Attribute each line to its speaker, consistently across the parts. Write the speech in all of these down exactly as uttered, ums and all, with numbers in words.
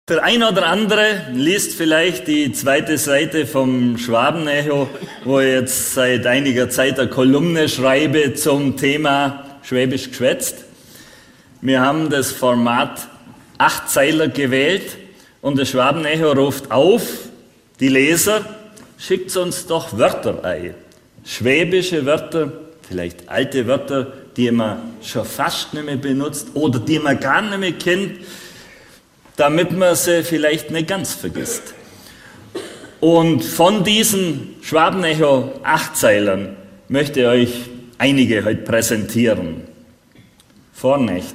Speaker 1: Der ein oder andere liest vielleicht die zweite Seite vom Schwabenecho, wo ich jetzt seit einiger Zeit eine Kolumne schreibe zum Thema Schwäbisch geschwätzt. Wir haben das Format Achtzeiler gewählt und das Schwabenecho ruft auf, die Leser, schickt uns doch Wörter ein. Schwäbische Wörter, vielleicht alte Wörter, die man schon fast nicht mehr benutzt oder die man gar nicht mehr kennt, damit man sie vielleicht nicht ganz vergisst. Und von diesen Schwabenecho-Achtzeilern möchte ich euch einige heute präsentieren. Vornecht.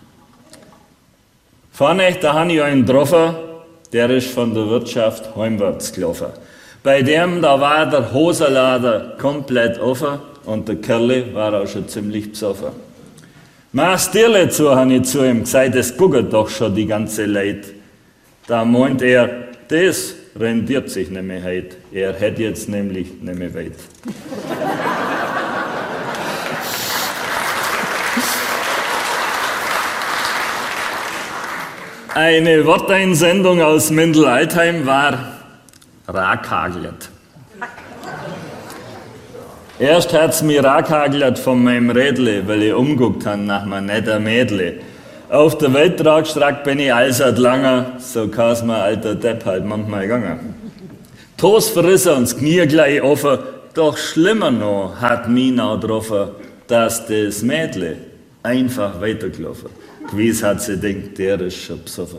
Speaker 1: Vornecht, da habe ich einen getroffen, der ist von der Wirtschaft heimwärts gelaufen. Bei dem, da war der Hosenlader komplett offen und der Kerl war auch schon ziemlich besoffen. Mach's dirle zu, habe ich zu ihm gesagt, das gucken doch schon die ganze Leute. Da meint er, das rendiert sich nicht mehr heute. Er hätte jetzt nämlich nicht mehr weit. Eine Worteinsendung aus Mindel-Altheim war rakhagelt. Erst hat's mir rakhagelt von meinem Rädle, weil ich umguckt habe nach meinem netten Mädle. Auf der Welttragstreck bin ich allseit langer, so kann's mir alter Depp halt manchmal gegangen. Tos verrissen und das Knie gleich offen, doch schlimmer noch hat mich noch getroffen, dass das Mädle einfach weitergelaufen. Gewiss hat sie gedacht, der ist schon besoffen.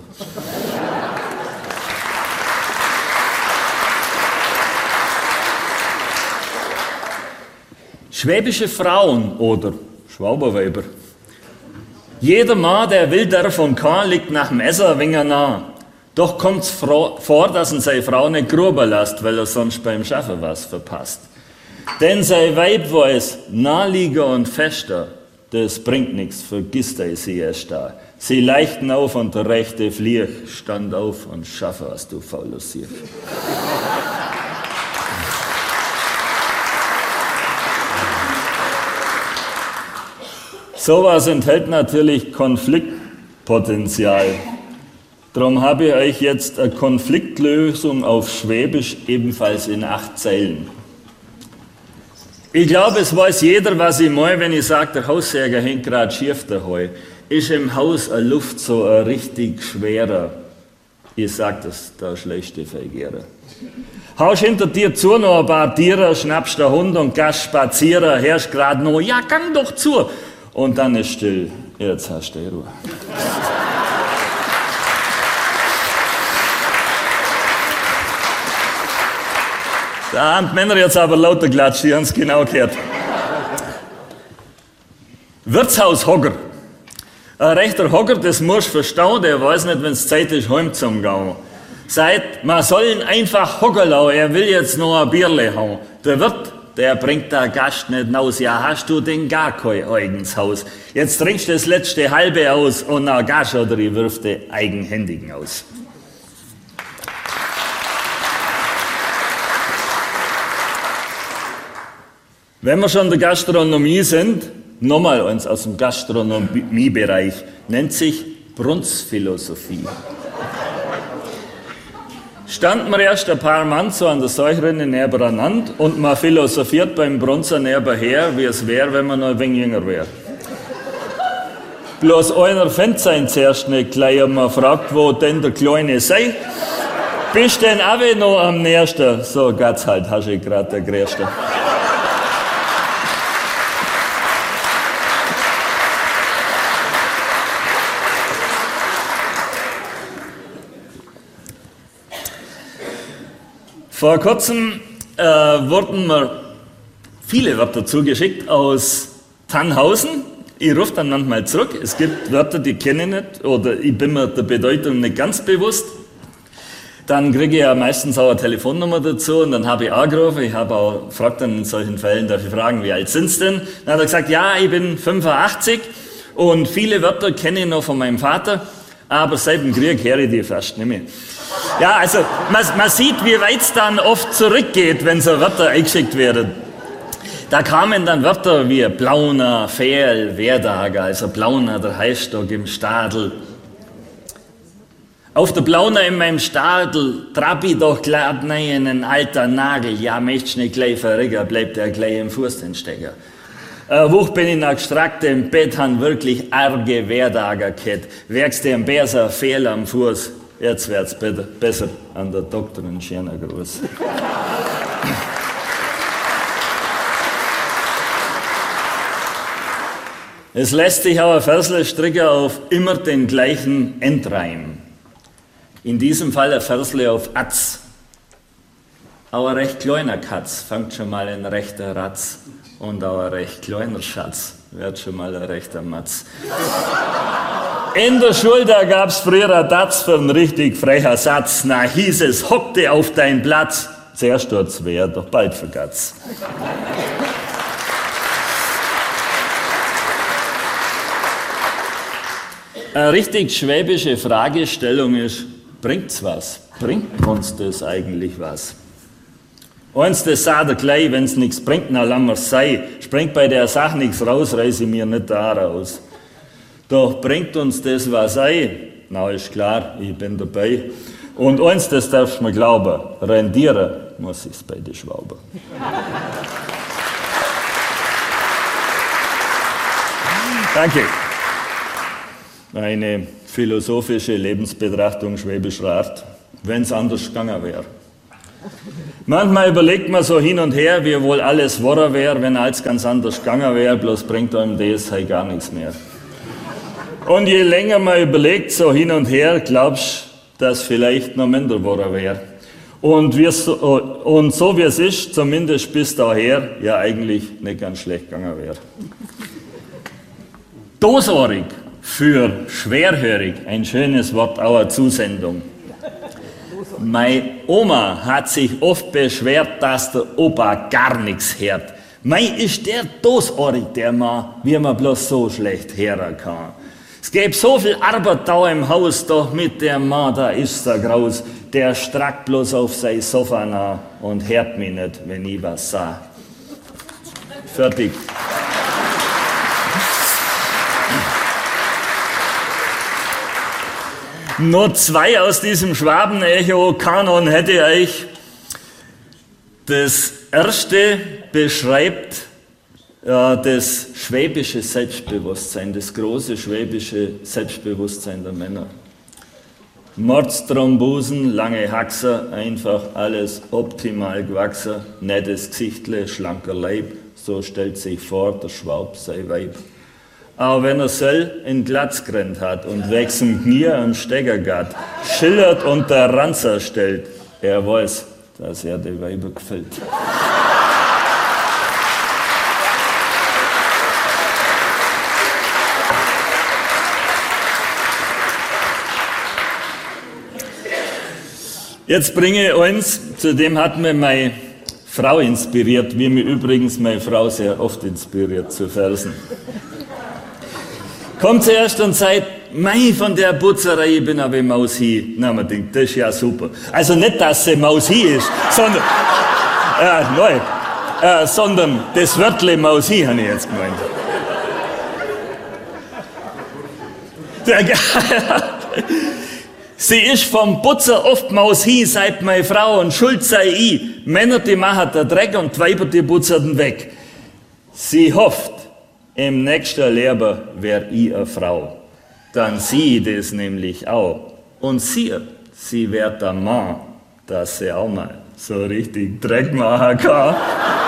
Speaker 1: Schwäbische Frauen oder Schwaberweiber. Jeder Mann, der will davon kann, liegt nach dem Messer ein wenig nah. Doch kommt's vor, dass ihn seine Frau nicht gruben lässt, weil er sonst beim Schaffen was verpasst. Denn sein Weib weiß, naheliegen und fester, das bringt nichts, vergisst er sie erst da. Sie leichten auf und der rechte Flieg stand auf und schaffe, was du fauler Sieg. Sowas enthält natürlich Konfliktpotenzial. Darum habe ich euch jetzt eine Konfliktlösung auf Schwäbisch ebenfalls in acht Zeilen. Ich glaube, es weiß jeder, was ich meine, wenn ich sage, der Haussäger hängt gerade schief daheim. Ist im Haus eine Luft so ein richtig schwerer. Ich sag das, da schlechte Vergehrer. Haust hinter dir zu noch ein paar Tiere, schnappst den Hund und gehst spazieren, hörst gerade noch, ja, gang doch zu. Und dann ist still. Jetzt hast du Ruhe. Da haben die Männer jetzt aber lauter klatscht, die haben es genau gehört. Wirtshaushocker. Ein rechter Hocker, das musst du verstauen, der weiß nicht, wenn es Zeit ist, heim zum Gehen. Sagt, man soll ihn einfach hocken lassen, er will jetzt noch ein Bierle hauen. Der Wirt, der bringt der Gast nicht raus. Ja, hast du denn gar kein eigenes Haus? Jetzt trinkst du das letzte halbe aus und dann gehst du oder ich wirf den eigenhändigen aus. Wenn wir schon in der Gastronomie sind, nochmal eins aus dem Gastronomiebereich, nennt sich Brunsphilosophie. Standen wir erst ein paar Mann so an der Säucherinne nebeneinander und man philosophiert beim Brunzer nebenher, wie es wäre, wenn man noch ein wenig jünger wäre. Bloß einer fängt sein zuerst nicht gleich und man fragt, wo denn der Kleine sei. Bist denn auch noch am nächsten? So geht's halt, hast du gerade der Größte. Vor kurzem äh, wurden mir viele Wörter zugeschickt aus Tannhausen. Ich rufe dann manchmal zurück. Es gibt Wörter, die kenne ich nicht oder ich bin mir der Bedeutung nicht ganz bewusst. Dann kriege ich ja meistens auch eine Telefonnummer dazu und dann habe ich angerufen. Ich habe auch gefragt dann in solchen Fällen, darf ich fragen, wie alt sind Sie denn? Dann hat er gesagt, ja, ich bin fünfundachtzig und viele Wörter kenne ich noch von meinem Vater, aber seit dem Krieg höre ich die fast nicht mehr. Ja, also man, man sieht, wie weit es dann oft zurückgeht, wenn so Wörter eingeschickt werden. Da kamen dann Wörter wie Blauner, Fehl, Werdager, also Blauner, der Heißstock im Stadel. Auf der Blaune in meinem Stadel trapp ich doch glatt nein ein alter Nagel. Ja, möcht's nicht gleich verrigger, bleibt der gleich im Fuß den Stecker. Äh, Wuch bin ich noch gestreckt im Bett, han wirklich arge Wehrdager gehabt. Werkst dir ein Bärser Fehl am Fuß, jetzt wird's bitte besser an der Doktorin schöner Gruß. Es lässt sich auch ein Versle stricken auf immer den gleichen Endreim. In diesem Fall ein Versle auf Atz. Auch ein recht kleiner Katz fängt schon mal ein rechter Ratz. Und auch ein recht kleiner Schatz wird schon mal ein rechter Matz. In der Schule, da gab's früher ein Datz für einen richtig frecher Satz. Na hieß es, hockte auf dein Platz. Zuerst tut's weh, doch bald vergat's. Eine richtig schwäbische Fragestellung ist, bringt's was? Bringt uns das eigentlich was? Eins, das sagt er gleich, wenn's nichts bringt, na lass mir's sei. Springt bei der Sache nichts raus, reiß ich mir nicht da raus. Doch bringt uns das was ein? Na, ist klar, ich bin dabei. Und eins, das darfst du mir glauben, rendieren muss ich's bei den Schwauber. Danke. Eine philosophische Lebensbetrachtung schwäbischer Art, wenn's anders gegangen wäre. Manchmal überlegt man so hin und her, wie wohl alles wahr wäre, wenn alles ganz anders gegangen wäre, bloß bringt einem das halt gar nichts mehr. Und je länger man überlegt, so hin und her, glaubst du, dass vielleicht noch minder wahr wäre. Und, so, und so wie es ist, zumindest bis daher, ja eigentlich nicht ganz schlecht gegangen wäre. Dosohrig für schwerhörig, ein schönes Wort, auch eine Zusendung. Meine Oma hat sich oft beschwert, dass der Opa gar nichts hört. Mei ist der dosohrig, der Mann, wie man bloß so schlecht hören kann. Es gäbe so viel Arbeit da im Haus, doch mit dem Mann, da ist er graus. Der strackt bloß auf sein Sofa nach und hört mich nicht, wenn ich was sag. Fertig. Nur zwei aus diesem Schwaben-Echo-Kanon hätte ich. Das erste beschreibt ja, das schwäbische Selbstbewusstsein, das große schwäbische Selbstbewusstsein der Männer. Mordsthrombosen, lange Haxer, einfach alles optimal gewachsen, nettes Gesichtle, schlanker Leib, so stellt sich vor, der Schwab sei Weib. Aber wenn er soll in Glatzgrennt hat und wechseln Knie am Stecker geht, schillert und der Ranzer stellt, er weiß, dass er die Weiber gefällt. Jetzt bringe ich eins, zu dem hat mir meine Frau inspiriert, wie mich übrigens meine Frau sehr oft inspiriert zu Versen. Kommt zuerst und sagt, mei, von der Putzerei, ich bin aber Maus hier. Na, man denkt, das ist ja super. Also nicht, dass sie Maus hier ist, sondern, äh, nein, äh, sondern das Wörtle Maus hier, habe ich jetzt gemeint. Sie ist vom Putzer oft Maus hier, sagt meine Frau, und schuld sei ich. Männer, die machen den Dreck und die Weiber, die putzern weg. Sie hofft, im nächsten Leben wär ich eine Frau. Dann sieh ich das nämlich auch. Und sie, sie wär der Mann, dass sie auch mal so richtig Dreck machen kann.